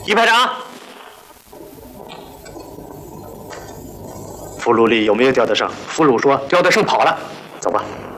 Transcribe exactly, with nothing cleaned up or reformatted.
于排长，俘虏里有没有刁德胜？俘虏说刁德胜跑了，走吧。